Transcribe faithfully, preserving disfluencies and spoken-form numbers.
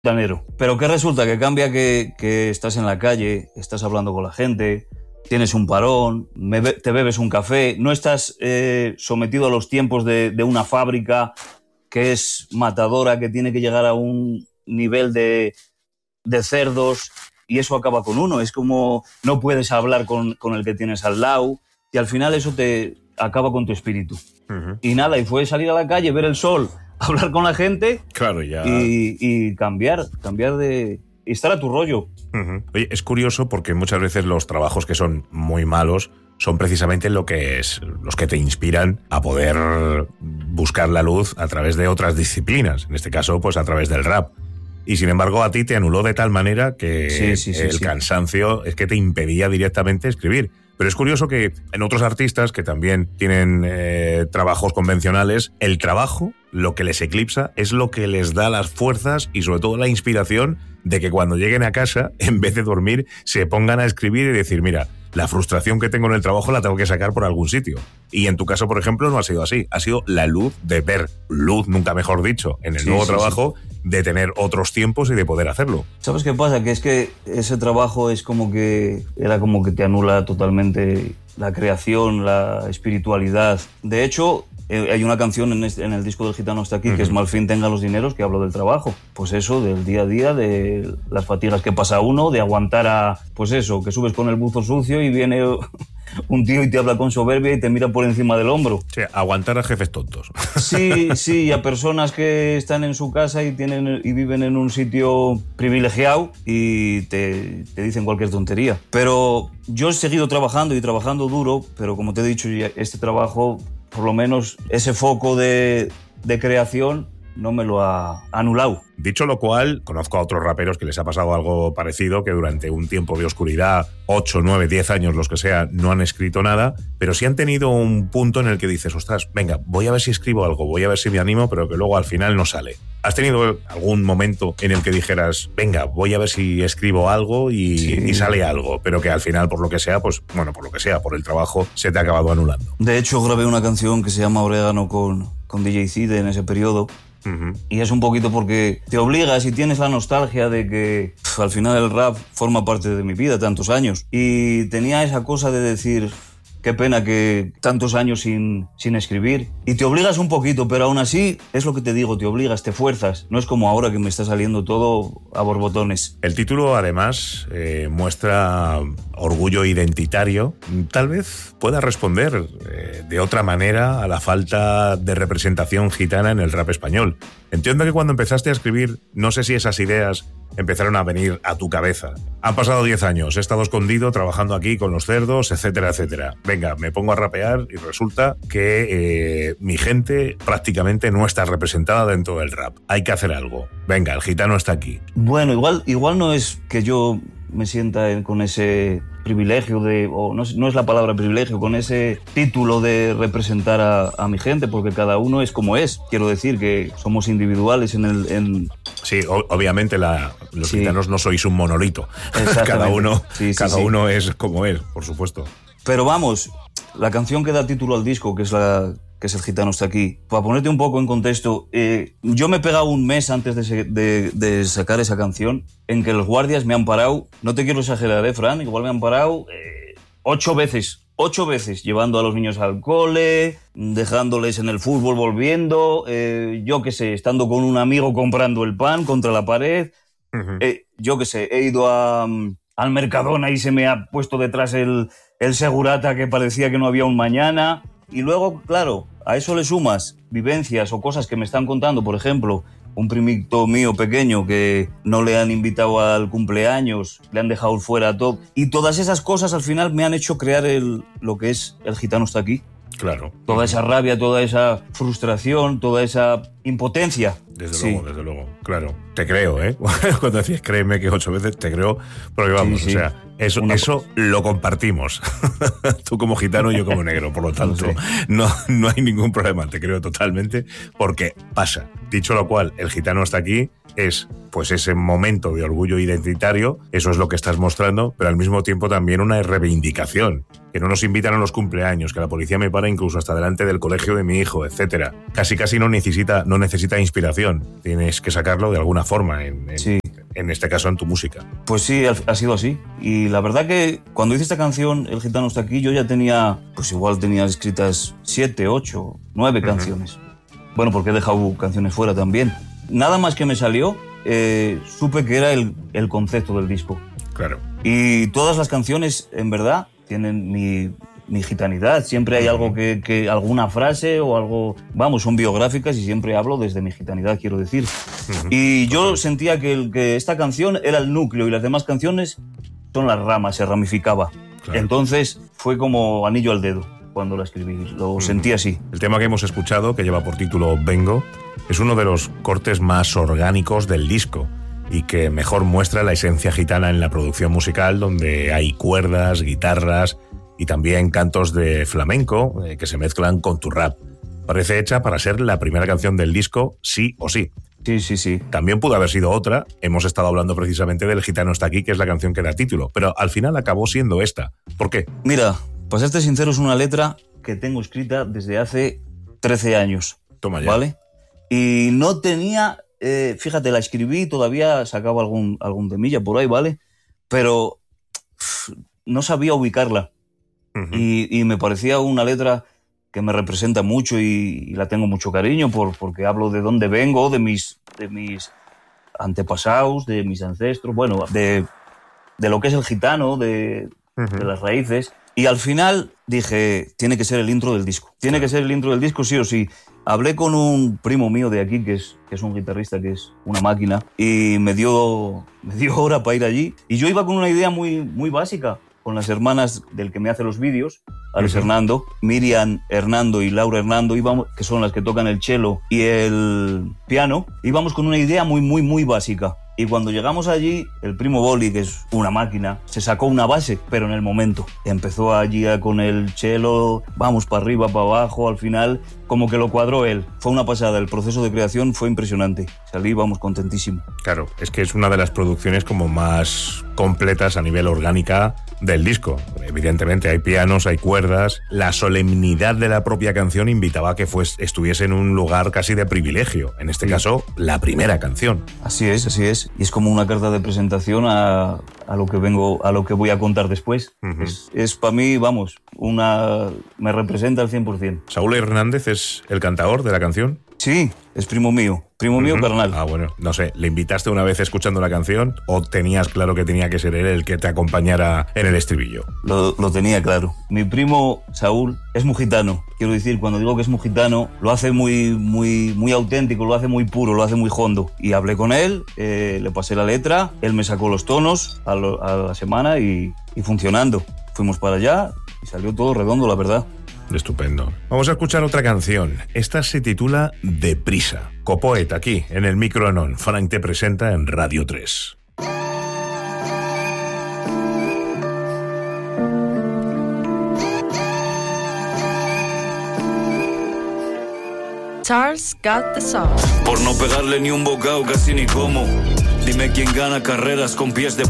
fontanero. Pero ¿qué resulta? Que cambia que, que estás en la calle, estás hablando con la gente, tienes un parón, me be- te bebes un café, no estás eh, sometido a los tiempos de, de una fábrica que es matadora, que tiene que llegar a un nivel de, de cerdos, y eso acaba con uno. Es como no puedes hablar con, con el que tienes al lado, y al final eso te acaba con tu espíritu. Uh-huh. Y nada, y fue salir a la calle, ver el sol, hablar con la gente, claro, ya. y, y cambiar, cambiar de... y estar a tu rollo. Uh-huh. Oye, es curioso porque muchas veces los trabajos que son muy malos son precisamente lo que es, los que te inspiran a poder buscar la luz a través de otras disciplinas, en este caso pues a través del rap. Y sin embargo a ti te anuló de tal manera que sí, sí, sí, el sí. cansancio es que te impedía directamente escribir. Pero es curioso que en otros artistas que también tienen eh, trabajos convencionales, el trabajo, lo que les eclipsa, es lo que les da las fuerzas y sobre todo la inspiración de que cuando lleguen a casa, en vez de dormir, se pongan a escribir y decir, mira, la frustración que tengo en el trabajo la tengo que sacar por algún sitio. Y en tu caso, por ejemplo, no ha sido así. Ha sido la luz de ver, luz, nunca mejor dicho, en el sí, nuevo sí, trabajo, sí. de tener otros tiempos y de poder hacerlo. ¿Sabes qué pasa? Que es que ese trabajo es como que era como que te anula totalmente la creación, la espiritualidad. De hecho, hay una canción en, este, en el disco del Gitano Está Aquí, uh-huh. que es Malfín tenga los dineros, que hablo del trabajo. Pues eso, del día a día, de las fatigas que pasa uno, de aguantar a, pues eso, que subes con el buzo sucio y viene un tío y te habla con soberbia y te mira por encima del hombro. Sí, aguantar a jefes tontos. Sí, sí, y a personas que están en su casa y, tienen, y viven en un sitio privilegiado y te, te dicen cualquier tontería. Pero yo he seguido trabajando y trabajando duro, pero como te he dicho, este trabajo, por lo menos ese foco de, de creación, no me lo ha anulado. Dicho lo cual, conozco a otros raperos que les ha pasado algo parecido, que durante un tiempo de oscuridad, ocho, nueve, diez años, los que sea, no han escrito nada, pero sí han tenido un punto en el que dices, ostras, venga, voy a ver si escribo algo, voy a ver si me animo, pero que luego al final no sale. ¿Has tenido algún momento en el que dijeras, venga, voy a ver si escribo algo y, sí. y sale algo, pero que al final, por lo que sea, pues, bueno, por lo que sea, por el trabajo, se te ha acabado anulando? De hecho, grabé una canción que se llama Orégano con, con D J Cide en ese periodo. Uh-huh. Y es un poquito porque te obligas y tienes la nostalgia de que pff, al final el rap forma parte de mi vida, tantos años. Y tenía esa cosa de decir, qué pena que tantos años sin, sin escribir. Y te obligas un poquito, pero aún así, es lo que te digo, te obligas, te fuerzas. No es como ahora que me está saliendo todo a borbotones. El título, además, eh, muestra orgullo identitario. Tal vez pueda responder eh, de otra manera a la falta de representación gitana en el rap español. Entiendo que cuando empezaste a escribir, no sé si esas ideas empezaron a venir a tu cabeza. Han pasado diez años, he estado escondido trabajando aquí con los cerdos, etcétera, etcétera. Venga, me pongo a rapear y resulta que eh, mi gente prácticamente no está representada dentro del rap. Hay que hacer algo. Venga, el gitano está aquí. Bueno, igual, igual no es que yo me sienta con ese privilegio de, o no, no es la palabra privilegio, con ese título de representar a, a mi gente, porque cada uno es como es. Quiero decir que somos individuales en el... En... Sí, o, obviamente la, los sí. gitanos no sois un monolito. Cada uno, sí, sí, cada sí. uno es como es, por supuesto. Pero vamos, la canción que da título al disco, que es la... que es El Gitano Está Aquí. Para ponerte un poco en contexto, eh, yo me he pegado un mes antes de, de, de sacar esa canción en que los guardias me han parado, no te quiero exagerar, ¿eh, Fran? Igual me han parado eh, ocho veces, ocho veces, llevando a los niños al cole, dejándoles en el fútbol volviendo, eh, yo qué sé, estando con un amigo comprando el pan contra la pared, uh-huh. eh, yo qué sé, he ido a, um, al Mercadona y se me ha puesto detrás el, el segurata que parecía que no había un mañana. Y luego, claro, a eso le sumas vivencias o cosas que me están contando, por ejemplo, un primito mío pequeño que no le han invitado al cumpleaños, le han dejado fuera a todo. Y todas esas cosas al final me han hecho crear el, lo que es El Gitano Está Aquí. Claro. Toda esa rabia, toda esa frustración, toda esa impotencia. Desde sí. luego, desde luego. Claro. Te creo, ¿eh? Cuando decías créeme que ocho veces, te creo. Porque vamos, sí, sí. o sea, eso, Una... eso lo compartimos. Tú como gitano y yo como negro. Por lo tanto, no, sé. no, no hay ningún problema. Te creo totalmente porque pasa. Dicho lo cual, El Gitano Está Aquí es pues ese momento de orgullo identitario, eso es lo que estás mostrando, pero al mismo tiempo también una reivindicación, que no nos invitan a los cumpleaños, que la policía me para incluso hasta delante del colegio de mi hijo, etcétera. Casi casi no necesita, no necesita inspiración. canción. Tienes que sacarlo de alguna forma, en, en, sí. en este caso en tu música. Pues sí, ha sido así. Y la verdad que cuando hice esta canción, El Gitano está aquí, yo ya tenía, pues igual tenía escritas siete, ocho, nueve uh-huh. canciones. Bueno, porque he dejado canciones fuera también. Nada más que me salió, eh, supe que era el, el concepto del disco. Claro. Y todas las canciones, en verdad, tienen mi, mi gitanidad. Siempre hay uh-huh. algo que, que, alguna frase o algo, vamos, son biográficas y siempre hablo desde mi gitanidad, quiero decir. Uh-huh. Y yo okay. sentía que, el, que esta canción era el núcleo y las demás canciones son las ramas, se ramificaba. Claro. Entonces fue como anillo al dedo cuando la escribí, lo uh-huh. sentí así. El tema que hemos escuchado, que lleva por título Vengo, es uno de los cortes más orgánicos del disco y que mejor muestra la esencia gitana en la producción musical, donde hay cuerdas, guitarras y también cantos de flamenco eh, que se mezclan con tu rap. Parece hecha para ser la primera canción del disco, sí o sí. Sí, sí, sí. También pudo haber sido otra. Hemos estado hablando precisamente del Gitano está aquí, que es la canción que da título, pero al final acabó siendo esta. ¿Por qué? Mira, para serte sincero, es una letra que tengo escrita desde hace trece años. Toma ya. ¿Vale? Y no tenía... Eh, fíjate, la escribí, todavía sacaba algún, algún temilla por ahí, ¿vale? Pero pff, no sabía ubicarla. Uh-huh. Y, y me parecía una letra que me representa mucho y, y la tengo mucho cariño por, porque hablo de dónde vengo, de mis, de mis antepasados, de mis ancestros, bueno, de, de lo que es el gitano, de, uh-huh. de las raíces. Y al final dije, tiene que ser el intro del disco. Tiene que ser el intro del disco, sí o sí. Hablé con un primo mío de aquí, que es, que es un guitarrista, que es una máquina, y me dio, me dio hora para ir allí. Y yo iba con una idea muy, muy básica, con las hermanas del que me hace los vídeos, Alex uh-huh. Hernando, Miriam Hernando y Laura Hernando, íbamos, que son las que tocan el cello y el piano. Íbamos con una idea muy, muy, muy básica. Y cuando llegamos allí, el primo Boli, que es una máquina, se sacó una base, pero en el momento. Empezó allí con el cello, vamos para arriba, para abajo, al final, como que lo cuadró él. Fue una pasada, el proceso de creación fue impresionante. Salí, vamos, contentísimo. Claro, es que es una de las producciones como más completas a nivel orgánica del disco. Evidentemente hay pianos, hay cuerdas. La solemnidad de la propia canción invitaba a que fues, estuviese en un lugar casi de privilegio. En este sí. caso, la primera canción. Así es, así es. Y es como una carta de presentación a, a lo que vengo, a lo que voy a contar después. Uh-huh. Es, es para mí, vamos, una me representa al cien por ciento. ¿Saúl Hernández es el cantador de la canción? Sí, es primo mío. Primo uh-huh. mío carnal. Ah, bueno, no sé, ¿le invitaste una vez escuchando la canción o tenías claro que tenía que ser él el que te acompañara en el estribillo? Lo, lo tenía claro. Mi primo Saúl es muy gitano. Quiero decir, cuando digo que es muy gitano, lo hace muy, muy, muy auténtico, lo hace muy puro, lo hace muy hondo. Y hablé con él, eh, le pasé la letra, él me sacó los tonos a, lo, a la semana y, y funcionando. Fuimos para allá y salió todo redondo, la verdad. Estupendo. Vamos a escuchar otra canción. Esta se titula Deprisa. Copoet, aquí, en el micro Anon. Frank te presenta en Radio tres. Charles got the song. Por no pegarle ni un bocado, casi ni como. Dime quién gana carreras con pies de